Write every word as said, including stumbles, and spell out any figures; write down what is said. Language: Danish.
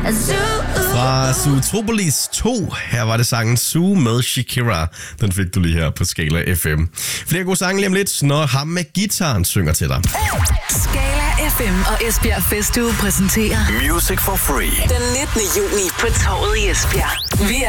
Fra Zootropolis to, her var det sangen Zoo med Shakira. Den fik du lige her på Skala F M. Flere gode sange lige om lidt, når ham med gitaren synger til dig. Skala F M og Esbjerg Festuge præsenterer Music for Free. den nittende juni på Torvet i Esbjerg. Vi